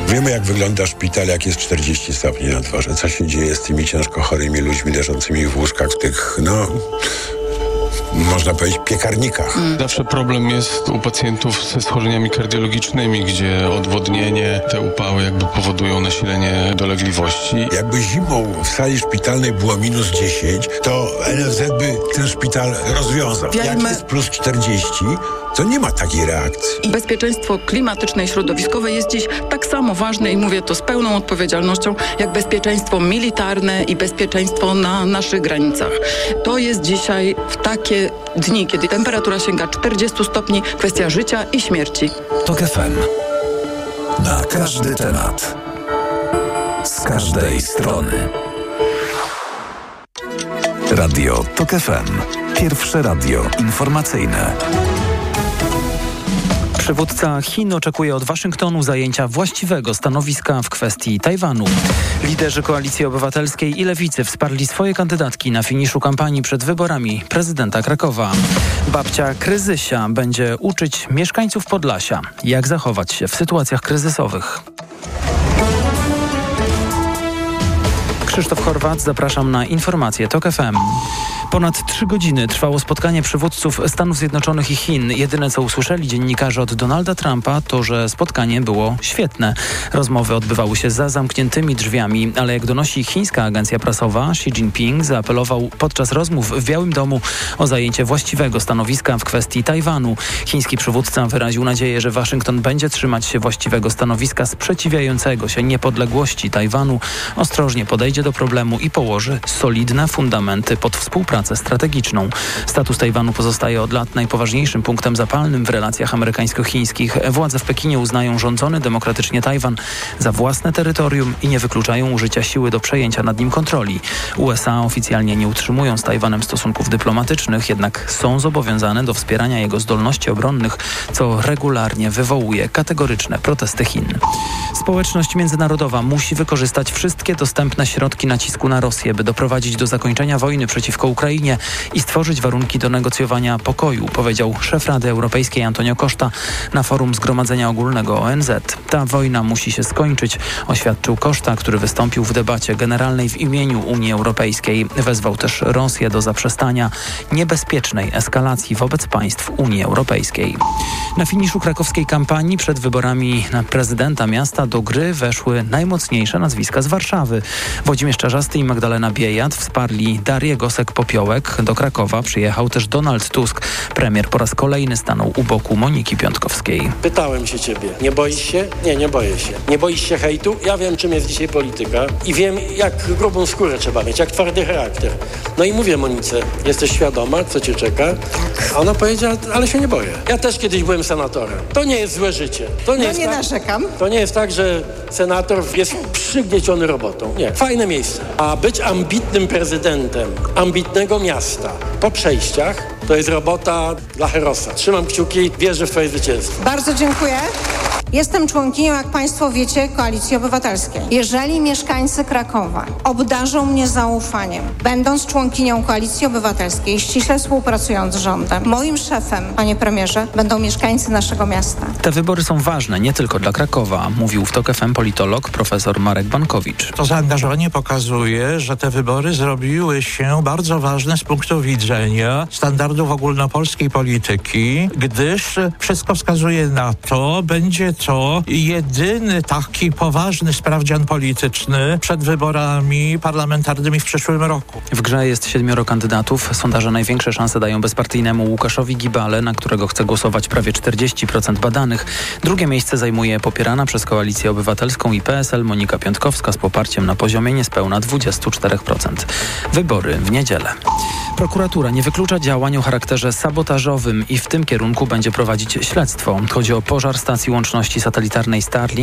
Wiemy, jak wygląda szpital, jak jest 40 stopni na dworze. Co się dzieje z tymi ciężko chorymi ludźmi leżącymi w łóżkach, w tych, można powiedzieć, piekarnikach. Zawsze problem jest u pacjentów ze schorzeniami kardiologicznymi, gdzie odwodnienie, te upały jakby powodują nasilenie dolegliwości. Jakby zimą w sali szpitalnej było minus 10, to NFZ by ten szpital rozwiązał. Jak jest plus 40, to nie ma takiej reakcji. Bezpieczeństwo klimatyczne i środowiskowe jest dziś tak samo ważne i mówię to z pełną odpowiedzialnością, jak bezpieczeństwo militarne i bezpieczeństwo na naszych granicach. To jest dzisiaj w takie dni, kiedy temperatura sięga 40 stopni, kwestia życia i śmierci. TOK FM. Na każdy temat. Z każdej strony. Radio TOK FM. Pierwsze radio informacyjne. Przywódca Chin oczekuje od Waszyngtonu zajęcia właściwego stanowiska w kwestii Tajwanu. Liderzy Koalicji Obywatelskiej i Lewicy wsparli swoje kandydatki na finiszu kampanii przed wyborami prezydenta Krakowa. Babcia Kryzysia będzie uczyć mieszkańców Podlasia, jak zachować się w sytuacjach kryzysowych. Krzysztof Horwat, zapraszam na informacje TOK FM. Ponad 3 godziny trwało spotkanie przywódców Stanów Zjednoczonych i Chin. Jedyne, co usłyszeli dziennikarze od Donalda Trumpa, to, że spotkanie było świetne. Rozmowy odbywały się za zamkniętymi drzwiami, ale jak donosi chińska agencja prasowa, Xi Jinping zaapelował podczas rozmów w Białym Domu o zajęcie właściwego stanowiska w kwestii Tajwanu. Chiński przywódca wyraził nadzieję, że Waszyngton będzie trzymać się właściwego stanowiska sprzeciwiającego się niepodległości Tajwanu, ostrożnie podejdzie do problemu i położy solidne fundamenty pod współpracę strategiczną. Status Tajwanu pozostaje od lat najpoważniejszym punktem zapalnym w relacjach amerykańsko-chińskich. Władze w Pekinie uznają rządzony demokratycznie Tajwan za własne terytorium i nie wykluczają użycia siły do przejęcia nad nim kontroli. USA oficjalnie nie utrzymują z Tajwanem stosunków dyplomatycznych, jednak są zobowiązane do wspierania jego zdolności obronnych, co regularnie wywołuje kategoryczne protesty Chin. Społeczność międzynarodowa musi wykorzystać wszystkie dostępne środki nacisku na Rosję, by doprowadzić do zakończenia wojny przeciwko Ukrainie i stworzyć warunki do negocjowania pokoju, powiedział szef Rady Europejskiej Antonio Costa na forum Zgromadzenia Ogólnego ONZ. Ta wojna musi się skończyć, oświadczył Costa, który wystąpił w debacie generalnej w imieniu Unii Europejskiej. Wezwał też Rosję do zaprzestania niebezpiecznej eskalacji wobec państw Unii Europejskiej. Na finiszu krakowskiej kampanii przed wyborami na prezydenta miasta do gry weszły najmocniejsze nazwiska z Warszawy. Włodzimierz Czarzasty i Magdalena Biejat wsparli Darię Gosek-Popiołek. Do Krakowa przyjechał też Donald Tusk. Premier po raz kolejny stanął u boku Moniki Piątkowskiej. Pytałem się ciebie, nie boisz się? Nie, nie boję się. Nie boisz się hejtu? Ja wiem, czym jest dzisiaj polityka i wiem, jak grubą skórę trzeba mieć, jak twardy charakter. No i mówię Monice, jesteś świadoma, co cię czeka? A ona powiedziała, ale się nie boję. Ja też kiedyś byłem senatorem. To nie jest złe życie. To nie jest narzekam. To nie jest tak, że senator jest przygnieciony robotą. Nie. Fajne miejsce. A być ambitnym prezydentem ambitnego miasta po przejściach to jest robota dla herosa. Trzymam kciuki, wierzę w twoje zwycięstwo. Bardzo dziękuję. Jestem członkinią, jak Państwo wiecie, Koalicji Obywatelskiej. Jeżeli mieszkańcy Krakowa obdarzą mnie zaufaniem, będąc członkinią Koalicji Obywatelskiej, ściśle współpracując z rządem, moim szefem, panie premierze, będą mieszkańcy naszego miasta. Te wybory są ważne nie tylko dla Krakowa, mówił w TOK FM politolog profesor Marek Bankowicz. To zaangażowanie pokazuje, że te wybory zrobiły się bardzo ważne z punktu widzenia standardów ogólnopolskiej polityki, gdyż wszystko wskazuje na to, będzie to jedyny taki poważny sprawdzian polityczny przed wyborami parlamentarnymi w przyszłym roku. W grze jest 7 kandydatów. Sondaże największe szanse dają bezpartyjnemu Łukaszowi Gibale, na którego chce głosować prawie 40% badanych. Drugie miejsce zajmuje popierana przez Koalicję Obywatelską i PSL Monika Piątkowska z poparciem na poziomie niespełna 24%. Wybory w niedzielę. Prokuratura nie wyklucza działań o charakterze sabotażowym i w tym kierunku będzie prowadzić śledztwo. Chodzi o pożar stacji łączności satelitarnej Starlink